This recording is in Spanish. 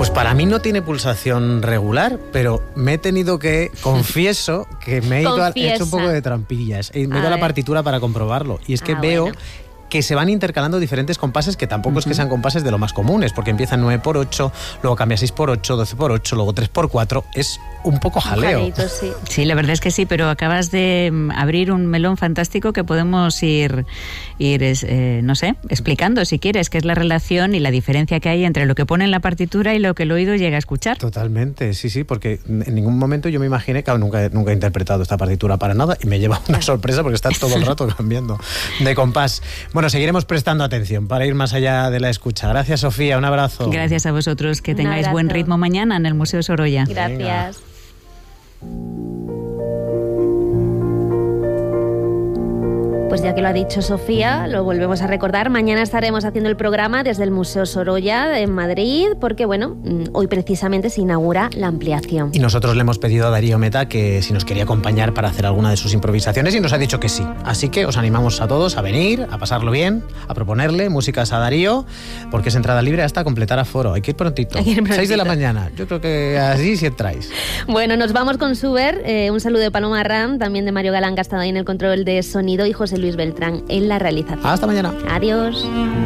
Pues para mí no tiene pulsación regular, pero me he tenido que, confieso, que me he hecho un poco de trampillas. Me he ido a la partitura para comprobarlo. Y es que veo... Bueno. que se van intercalando diferentes compases que tampoco es que sean compases de lo más comunes, porque empiezan 9x8, luego cambia 6x8, 12x8, luego 3x4, es un poco jaleo. Un jalito, sí. Sí, la verdad es que sí, pero acabas de abrir un melón fantástico que podemos ir no sé, explicando si quieres, qué es la relación y la diferencia que hay entre lo que pone en la partitura y lo que el oído llega a escuchar. Totalmente, sí, porque en ningún momento yo me imaginé, claro, nunca he interpretado esta partitura para nada y me lleva una sorpresa porque está todo el rato cambiando de compás. Bueno, seguiremos prestando atención para ir más allá de la escucha. Gracias, Sofía, un abrazo. Gracias a vosotros, que tengáis buen ritmo mañana en el Museo Sorolla. Gracias. Venga. Pues ya que lo ha dicho Sofía, lo volvemos a recordar. Mañana estaremos haciendo el programa desde el Museo Sorolla en Madrid, porque bueno, hoy precisamente se inaugura la ampliación. Y nosotros le hemos pedido a Darío Meta que si nos quería acompañar para hacer alguna de sus improvisaciones y nos ha dicho que sí. Así que os animamos a todos a venir, a pasarlo bien, a proponerle músicas a Darío, porque es entrada libre hasta completar aforo. Hay que ir prontito. 6 de la mañana. Yo creo que así sí entráis. Bueno, nos vamos con Suber. Un saludo de Paloma Ram, también de Mario Galán, que ha estado ahí en el control de sonido, y José Luis Beltrán en la realización. Hasta mañana. Adiós.